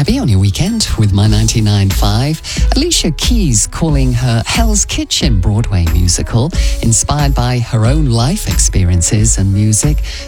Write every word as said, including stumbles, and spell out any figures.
Abbey on your weekend with My ninety-nine point five. Alicia Keys calling her Hell's Kitchen Broadway musical, inspired by her own life experiences and music,